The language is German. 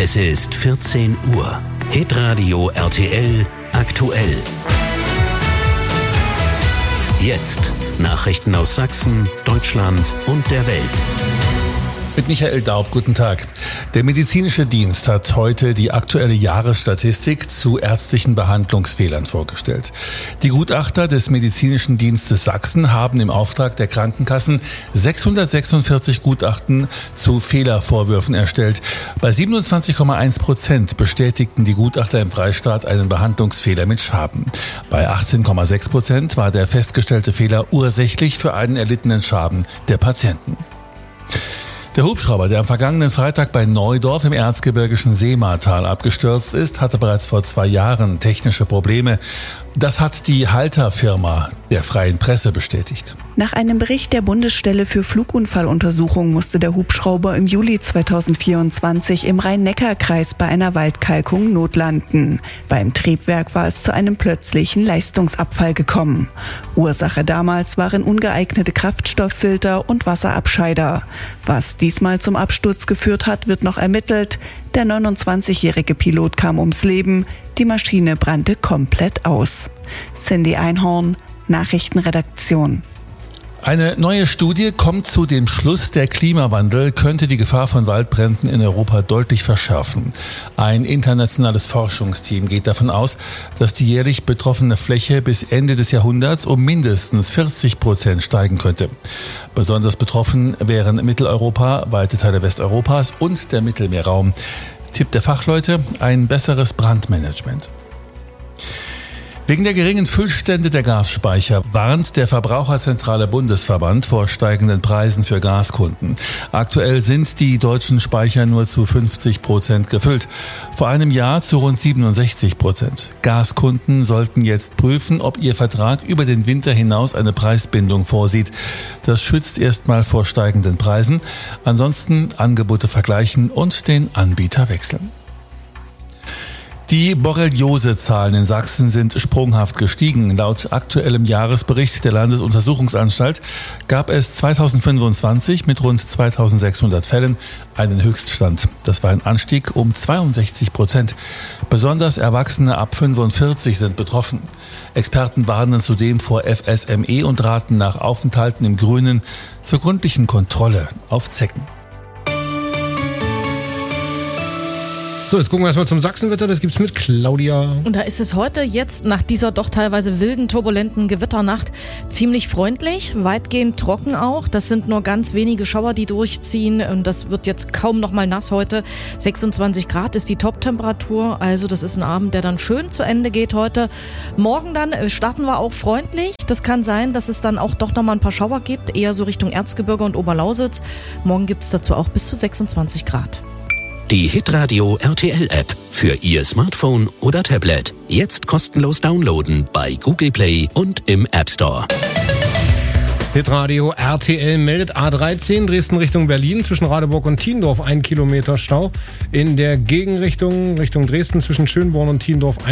Es ist 14 Uhr. Hitradio RTL aktuell. Jetzt Nachrichten aus Sachsen, Deutschland und der Welt. Mit Michael Daub, guten Tag. Der medizinische Dienst hat heute die aktuelle Jahresstatistik zu ärztlichen Behandlungsfehlern vorgestellt. Die Gutachter des medizinischen Dienstes Sachsen haben im Auftrag der Krankenkassen 646 Gutachten zu Fehlervorwürfen erstellt. Bei 27,1% bestätigten die Gutachter im Freistaat einen Behandlungsfehler mit Schaden. Bei 18,6% war der festgestellte Fehler ursächlich für einen erlittenen Schaden der Patienten. Der Hubschrauber, der am vergangenen Freitag bei Neudorf im erzgebirgischen Seematal abgestürzt ist, hatte bereits vor 2 Jahren technische Probleme. Das hat die Halter-Firma der Freien Presse bestätigt. Nach einem Bericht der Bundesstelle für Flugunfalluntersuchung musste der Hubschrauber im Juli 2024 im Rhein-Neckar-Kreis bei einer Waldkalkung notlanden. Beim Triebwerk war es zu einem plötzlichen Leistungsabfall gekommen. Ursache damals waren ungeeignete Kraftstofffilter und Wasserabscheider. Was diesmal zum Absturz geführt hat, wird noch ermittelt. Der 29-jährige Pilot kam ums Leben. Die Maschine brannte komplett aus. Cindy Einhorn, Nachrichtenredaktion. Eine neue Studie kommt zu dem Schluss, der Klimawandel könnte die Gefahr von Waldbränden in Europa deutlich verschärfen. Ein internationales Forschungsteam geht davon aus, dass die jährlich betroffene Fläche bis Ende des Jahrhunderts um mindestens 40% steigen könnte. Besonders betroffen wären Mitteleuropa, weite Teile Westeuropas und der Mittelmeerraum. Tipp der Fachleute: ein besseres Brandmanagement. Wegen der geringen Füllstände der Gasspeicher warnt der Verbraucherzentrale Bundesverband vor steigenden Preisen für Gaskunden. Aktuell sind die deutschen Speicher nur zu 50% gefüllt. Vor einem Jahr zu rund 67%. Gaskunden sollten jetzt prüfen, ob ihr Vertrag über den Winter hinaus eine Preisbindung vorsieht. Das schützt erstmal vor steigenden Preisen. Ansonsten Angebote vergleichen und den Anbieter wechseln. Die Borreliose-Zahlen in Sachsen sind sprunghaft gestiegen. Laut aktuellem Jahresbericht der Landesuntersuchungsanstalt gab es 2025 mit rund 2600 Fällen einen Höchststand. Das war ein Anstieg um 62%. Besonders Erwachsene ab 45 sind betroffen. Experten warnen zudem vor FSME und raten nach Aufenthalten im Grünen zur gründlichen Kontrolle auf Zecken. So, jetzt gucken wir erstmal zum Sachsenwetter. Das gibt's mit Claudia. Und da ist es heute jetzt nach dieser doch teilweise wilden, turbulenten Gewitternacht ziemlich freundlich, weitgehend trocken auch. Das sind nur ganz wenige Schauer, die durchziehen. Und das wird jetzt kaum noch mal nass heute. 26 Grad ist die Top-Temperatur. Also das ist ein Abend, der dann schön zu Ende geht heute. Morgen dann starten wir auch freundlich. Das kann sein, dass es dann auch doch noch mal ein paar Schauer gibt, eher so Richtung Erzgebirge und Oberlausitz. Morgen gibt's dazu auch bis zu 26 Grad. Die Hitradio RTL App für Ihr Smartphone oder Tablet. Jetzt kostenlos downloaden bei Google Play und im App Store. Hitradio RTL meldet A13 Dresden Richtung Berlin zwischen Radeburg und Thiendorf 1 Kilometer Stau. In der Gegenrichtung Richtung Dresden zwischen Schönborn und Thiendorf